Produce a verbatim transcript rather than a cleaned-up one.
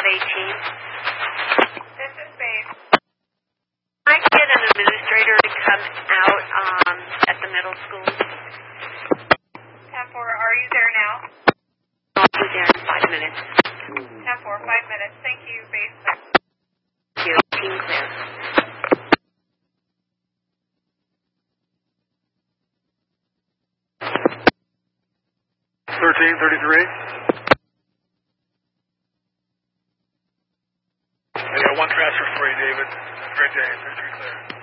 eighteen. This is Base. Can I get an administrator to come out um, at the middle school? ten four, are you there now? I'll be there in five minutes. ten four, five minutes. Thank you, Base. Thank you. Team clear. thirteen thirty-three. I got one transfer for you, David. Great day. thirty-three clear.